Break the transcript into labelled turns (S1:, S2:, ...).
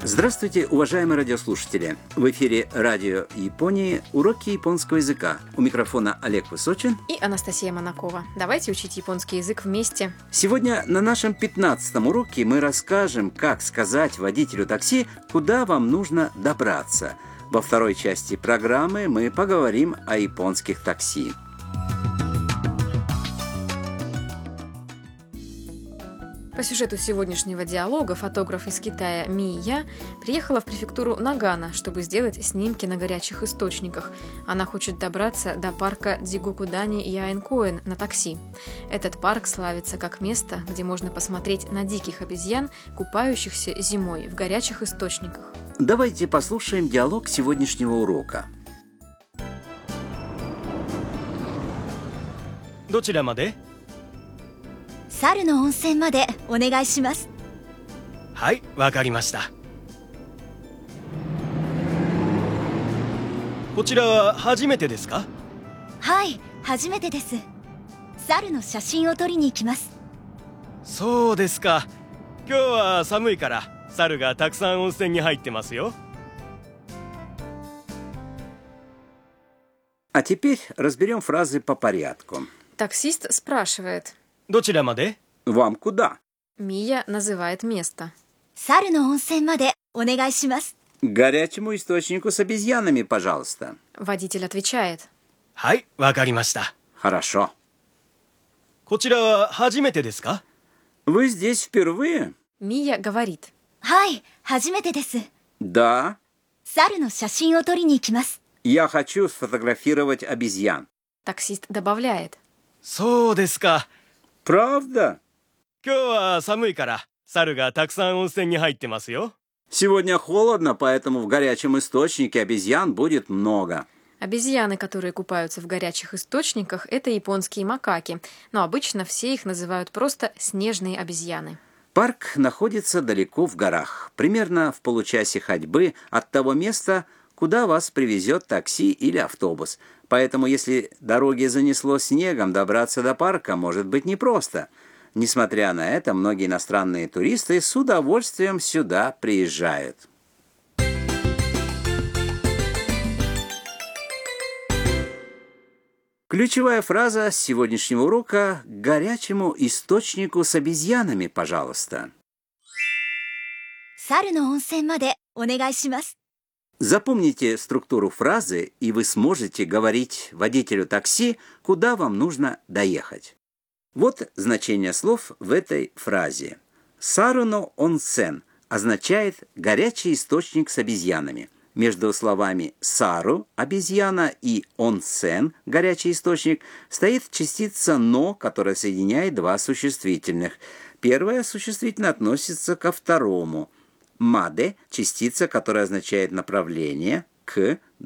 S1: Здравствуйте, уважаемые радиослушатели! В эфире Радио Японии уроки японского языка. У микрофона Олег Высочин
S2: и Анастасия Монакова. Давайте учить японский язык вместе.
S1: Сегодня на нашем 15-м уроке мы расскажем, как сказать водителю такси, куда вам нужно добраться. Во второй части программы мы поговорим о японских такси.
S2: По сюжету сегодняшнего диалога фотограф из Китая Мия приехала в префектуру Нагано, чтобы сделать снимки на горячих источниках. Она хочет добраться до парка Дзигокудани Яэнкоэн на такси. Этот парк славится как место, где можно посмотреть на диких обезьян, купающихся зимой в горячих источниках.
S1: Давайте послушаем диалог сегодняшнего урока.
S3: どちらまで?
S4: 猿の温泉までお願いします。
S3: はい、わかりました。こちらは初めてですか？
S4: はい、初めてです。猿の写真を撮りに行きます。
S3: そうですか。今日は寒いから猿がたくさん温泉に入ってますよ。
S1: А теперь разберем фразы по порядку.
S2: Таксист спрашивает.
S3: どちらまで?
S1: Вам куда?
S2: Мия называет место.
S4: 猿の温泉までお願いします。
S1: К горячему источнику с обезьянами, пожалуйста.
S2: Водитель отвечает.
S3: はい、わかりました。
S1: Хорошо.
S3: こちらは初めてですか?
S1: Вы здесь впервые?
S2: Мия говорит.
S4: はい、初めてです。
S1: Да.
S4: 猿の写真を撮りに行きます。
S1: Я хочу сфотографировать обезьян.
S2: Таксист добавляет.
S3: そうですか。
S1: Правда?
S3: 今日は寒いから猿がたくさん温泉に入ってますよ。
S1: Сегодня холодно, поэтому в горячем источнике обезьян будет много.
S2: Обезьяны, которые купаются в горячих источниках, это японские макаки, но обычно все их называют просто снежные обезьяны.
S1: Парк находится далеко в горах, примерно в получасе ходьбы от того места, куда вас привезет такси или автобус. Поэтому, если дороги занесло снегом, добраться до парка может быть непросто. Несмотря на это, многие иностранные туристы с удовольствием сюда приезжают. Ключевая фраза сегодняшнего урока – к горячему источнику с обезьянами, пожалуйста.
S4: 猿の温泉までお願いします。
S1: Запомните структуру фразы, и вы сможете говорить водителю такси, куда вам нужно доехать. Вот значение слов в этой фразе. «Саруно онсен» означает «горячий источник с обезьянами». Между словами «сару» – обезьяна и «онсен» – горячий источник стоит частица «но», которая соединяет два существительных. Первое существительное относится ко второму. «Маде» – частица, которая означает направление, «к»